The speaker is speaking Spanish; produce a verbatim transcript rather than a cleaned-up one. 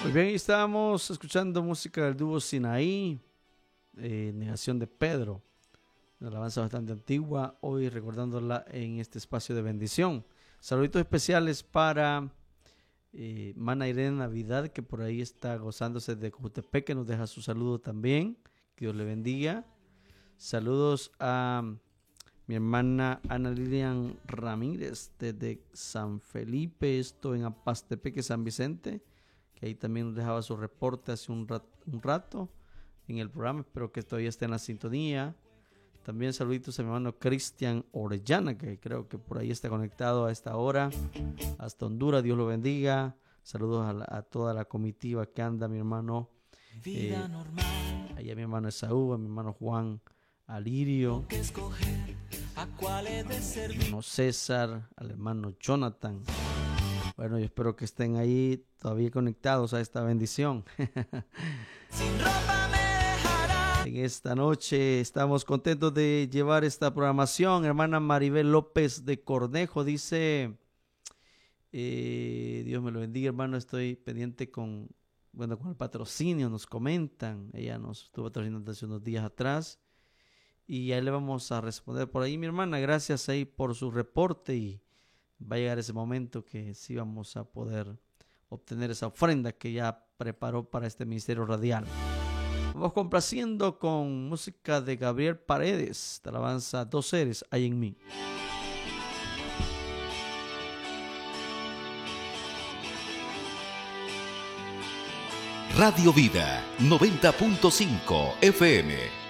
Muy bien, y estábamos escuchando música del dúo Sinaí, eh, Negación de Pedro, una alabanza bastante antigua, hoy recordándola en este espacio de bendición. Saluditos especiales para eh, Mana Irene Navidad, que por ahí está gozándose de Cojutepec, que nos deja su saludo también, que Dios le bendiga. Saludos a mi hermana Ana Lilian Ramírez desde San Felipe, esto en Apastepeque, San Vicente, que ahí también nos dejaba su reporte hace un rato, un rato en el programa. Espero que todavía esté en la sintonía. También saluditos a mi hermano Cristian Orellana, que creo que por ahí está conectado a esta hora, hasta Honduras. Dios lo bendiga. Saludos a, la, a toda la comitiva que anda, mi hermano eh, allá a mi hermano Esaú, a mi hermano Juan Alirio, a mi hermano César, al hermano Jonathan. Bueno, yo espero que estén ahí todavía conectados a esta bendición. Sin ropa me dejará. En esta noche estamos contentos de llevar esta programación. Hermana Maribel López de Cornejo dice, eh, Dios me lo bendiga, hermano, estoy pendiente con, bueno, con el patrocinio, nos comentan. Ella nos estuvo patrocinando hace unos días atrás. Y ahí le vamos a responder por ahí, mi hermana. Gracias ahí por su reporte y va a llegar ese momento que sí vamos a poder obtener esa ofrenda que ya preparó para este ministerio radial. Vamos complaciendo con música de Gabriel Paredes, de alabanza Dos seres hay en mí. Radio Vida noventa punto cinco F M